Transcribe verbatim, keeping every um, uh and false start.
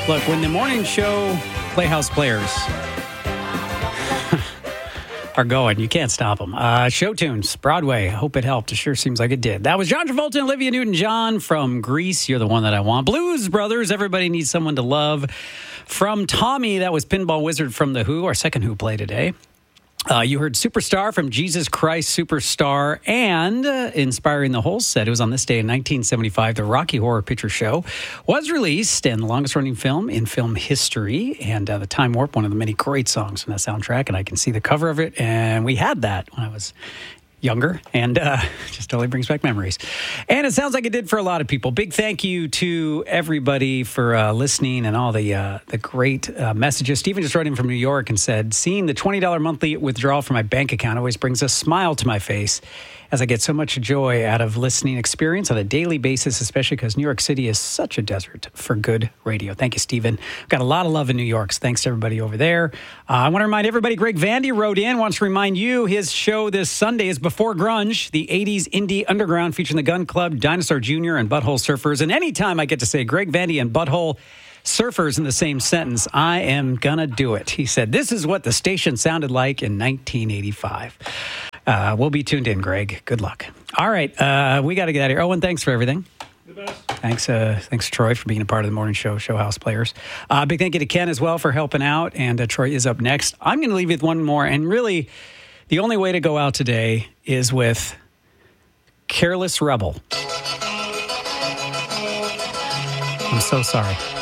Look, when the morning show Playhouse Players are going, you can't stop them. Uh, show tunes, Broadway. I hope it helped. It sure seems like it did. That was John Travolta and Olivia Newton-John from Grease. You're the one that I want. Blues Brothers. Everybody needs someone to love. From Tommy, that was Pinball Wizard from The Who, our second Who play today. Uh, you heard Superstar from Jesus Christ Superstar, and uh, Inspiring the Whole Set. It was on this day in nineteen seventy-five. The Rocky Horror Picture Show was released, and the longest-running film in film history. And uh, the Time Warp, one of the many great songs from that soundtrack, and I can see the cover of it. And we had that when I was younger, and uh, just totally brings back memories. And it sounds like it did for a lot of people. Big thank you to everybody for uh, listening and all the uh, the great uh, messages. Stephen just wrote in from New York and said, seeing the twenty dollars monthly withdrawal from my bank account always brings a smile to my face, as I get so much joy out of listening experience on a daily basis, especially because New York City is such a desert for good radio. Thank you, Stephen. We've got a lot of love in New York, so thanks to everybody over there. Uh, I want to remind everybody, Greg Vandy wrote in, wants to remind you his show this Sunday is Before Grunge, the eighties indie underground featuring the Gun Club, Dinosaur Junior, and Butthole Surfers. And anytime I get to say Greg Vandy and Butthole Surfers in the same sentence, I am gonna do it. He said, this is what the station sounded like in nineteen eighty-five. Uh, we'll be tuned in, Greg. Good luck. All right, uh, we got to get out of here. Owen, thanks for everything. The best. Thanks, uh, thanks, Troy, for being a part of the morning show, Show House Players. Uh, big thank you to Ken as well for helping out, and uh, Troy is up next. I'm going to leave you with one more, and really, the only way to go out today is with Careless Rebel. I'm so sorry.